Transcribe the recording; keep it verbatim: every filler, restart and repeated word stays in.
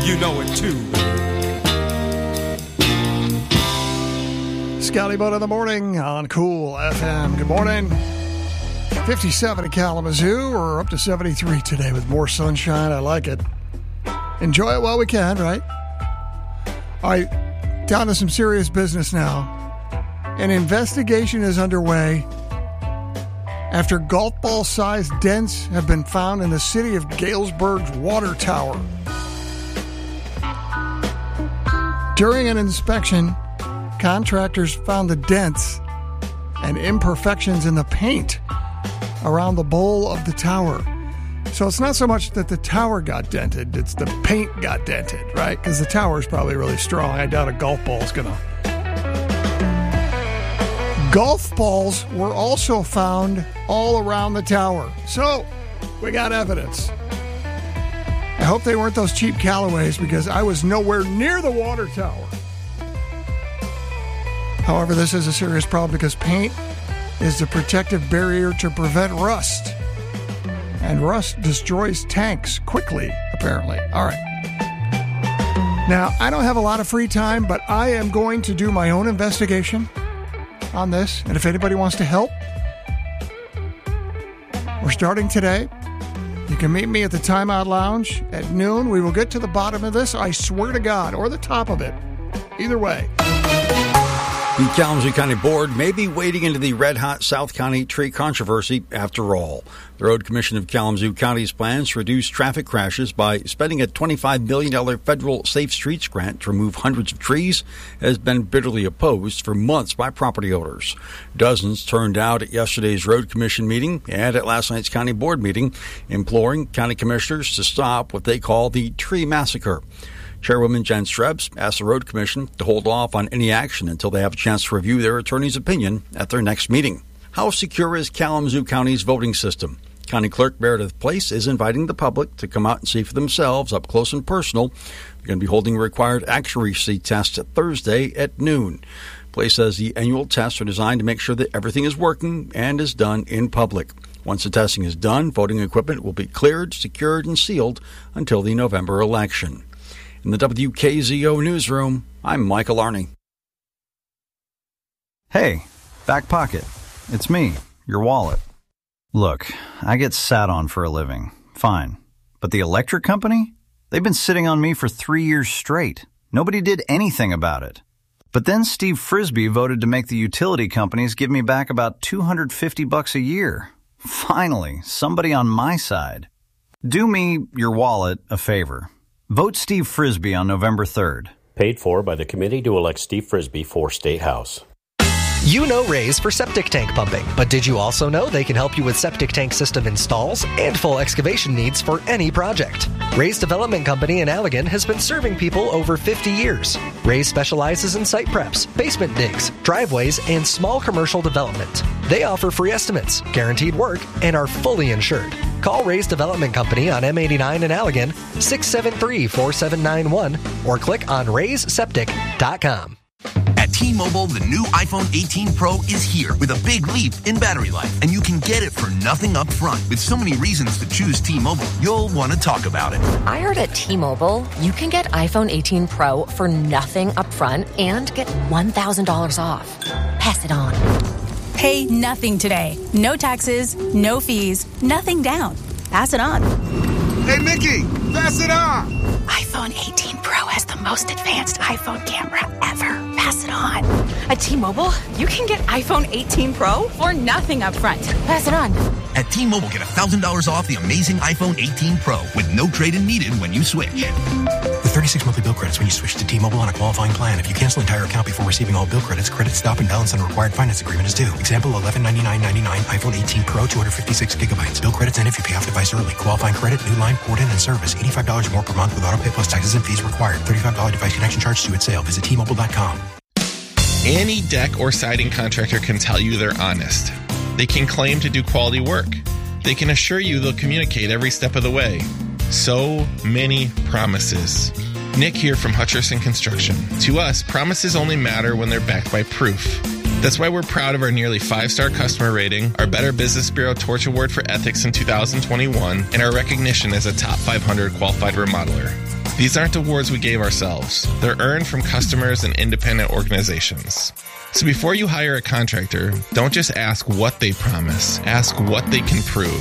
you know it too. Scotty Bone in the morning on Cool F M. Good morning. fifty-seven in Kalamazoo. We're up to seventy-three today with more sunshine. I like it. Enjoy it while we can, right? All right, down to some serious business now. An investigation is underway after golf ball-sized dents have been found in the city of Galesburg's water tower. During an inspection, contractors found the dents and imperfections in the paint around the bowl of the tower. So it's not so much that the tower got dented, it's the paint got dented, right? Because the tower is probably really strong. I doubt a golf ball is going to. Golf balls were also found all around the tower. So we got evidence. I hope they weren't those cheap Callaways because I was nowhere near the water tower. However, this is a serious problem because paint is the protective barrier to prevent rust. And rust destroys tanks quickly, apparently. All right. Now, I don't have a lot of free time, but I am going to do my own investigation on this. And if anybody wants to help, we're starting today. You can meet me at the Timeout Lounge at noon. We will get to the bottom of this, I swear to God, or the top of it. Either way. The Kalamazoo County Board may be wading into the red-hot South County tree controversy after all. The Road Commission of Kalamazoo County's plans to reduce traffic crashes by spending a twenty-five million dollars federal Safe Streets grant to remove hundreds of trees has been bitterly opposed for months by property owners. Dozens turned out at yesterday's Road Commission meeting and at last night's County Board meeting, imploring county commissioners to stop what they call the tree massacre. Chairwoman Jen Strebs asked the Road Commission to hold off on any action until they have a chance to review their attorney's opinion at their next meeting. How secure is Kalamazoo County's voting system? County Clerk Meredith Place is inviting the public to come out and see for themselves up close and personal. They're going to be holding a required accuracy test at Thursday at noon. Place says the annual tests are designed to make sure that everything is working and is done in public. Once the testing is done, voting equipment will be cleared, secured, and sealed until the November election. In the W K Z O newsroom, I'm Michael Arney. Hey, back pocket. It's me, your wallet. Look, I get sat on for a living. Fine. But the electric company? They've been sitting on me for three years straight. Nobody did anything about it. But then Steve Frisbee voted to make the utility companies give me back about two hundred fifty bucks a year. Finally, somebody on my side. Do me, your wallet, a favor. Vote Steve Frisbee on November third. Paid for by the committee to elect Steve Frisbee for State House. You know Raise for septic tank pumping, but did you also know they can help you with septic tank system installs and full excavation needs for any project? Raise Development Company in Allegan has been serving people over fifty years. Raise specializes in site preps, basement digs, driveways, and small commercial development. They offer free estimates, guaranteed work, and are fully insured. Call Raise Development Company on M eighty-nine in Allegan, six seven three, four seven nine one, or click on raise septic dot com. At T-Mobile, the new iPhone eighteen Pro is here with a big leap in battery life, and you can get it for nothing up front. With so many reasons to choose T-Mobile, you'll want to talk about it. I heard at T-Mobile, you can get iPhone eighteen Pro for nothing up front and get one thousand dollars off. Pass it on. Pay nothing today. No taxes, no fees, nothing down. Pass it on. Hey, Mickey, pass it on. iPhone eighteen Pro has the most advanced iPhone camera ever. Pass it on. At T-Mobile, you can get iPhone eighteen Pro for nothing up front. Pass it on. At T-Mobile, get one thousand dollars off the amazing iPhone eighteen Pro with no trade-in needed when you switch. With thirty-six monthly bill credits when you switch to T-Mobile on a qualifying plan. If you cancel entire account before receiving all bill credits, credit stop and balance on a required finance agreement is due. Example, eleven ninety-nine ninety-nine, iPhone eighteen Pro, two hundred fifty-six gigabytes. Bill credits end if you pay off device early. Qualifying credit, new line, port in, and service. eighty-five dollars more per month with auto pay plus taxes and fees required. thirty-five dollars device connection charge due at sale. Visit T Mobile dot com. Any deck or siding contractor can tell you they're honest. They can claim to do quality work. They can assure you they'll communicate every step of the way. So many promises. Nick here from Hutcherson Construction. To us, promises only matter when they're backed by proof. That's why we're proud of our nearly five-star customer rating, our Better Business Bureau Torch Award for Ethics in two thousand twenty-one, and our recognition as a top five hundred qualified remodeler. These aren't awards we gave ourselves. They're earned from customers and independent organizations. So before you hire a contractor, don't just ask what they promise, ask what they can prove.